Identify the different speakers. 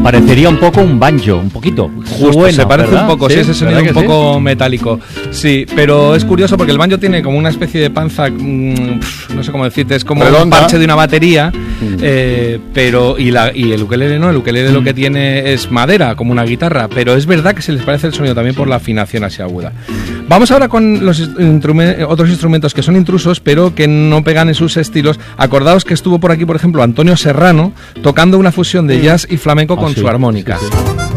Speaker 1: Parecería un poco un banjo, un poquito.
Speaker 2: Justo,
Speaker 1: Bueno,
Speaker 2: se parece
Speaker 1: ¿verdad?
Speaker 2: un poco, sí, ese sonido un poco metálico. Sí, pero es curioso porque el banjo tiene como una especie de panza, no sé cómo decirte, es como
Speaker 3: redonda,
Speaker 2: un parche de una batería, pero y el ukelele no, el ukelele lo que tiene es madera, como una guitarra, pero es verdad que se les parece el sonido también por la afinación así aguda. Vamos ahora con los otros instrumentos que son intrusos, pero que no pegan en sus estilos. Acordaos que estuvo por aquí, por ejemplo, Antonio Serrano, tocando una fusión de jazz y flamenco con su armónica.
Speaker 1: Sí.